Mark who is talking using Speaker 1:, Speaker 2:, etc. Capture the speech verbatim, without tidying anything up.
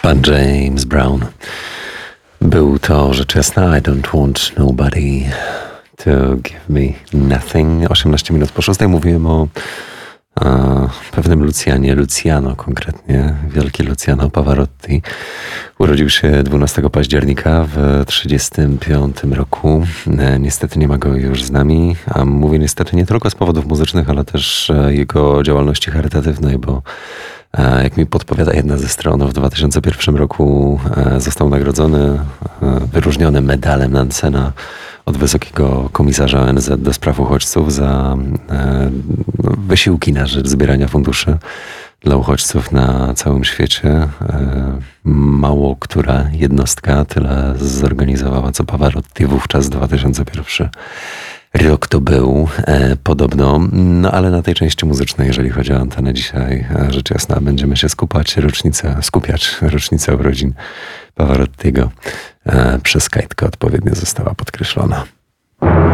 Speaker 1: Pan James Brown. Był to rzecz jasna I don't want nobody to give me nothing. osiemnaście minut po szóstej mówiłem o e, pewnym Lucianie, Luciano konkretnie, wielki Luciano Pavarotti. Urodził się dwunastego października w trzydziestym piątym roku. E, niestety nie ma go już z nami, a mówię niestety nie tylko z powodów muzycznych, ale też e, jego działalności charytatywnej, bo jak mi podpowiada jedna ze stron, w dwa tysiące pierwszym roku został nagrodzony, wyróżniony medalem Nansena od Wysokiego Komisarza O N Z do spraw uchodźców za wysiłki na rzecz zbierania funduszy dla uchodźców na całym świecie. Mało która jednostka tyle zorganizowała, co Pavarotti wówczas dwa tysiące pierwszy rok to był e, podobno, no ale na tej części muzycznej, jeżeli chodzi o antenę dzisiaj, e, rzecz jasna, będziemy się skupać, rocznicę, skupiać rocznicę urodzin Pavarottiego. E, przez Kajtkę odpowiednio została podkreślona.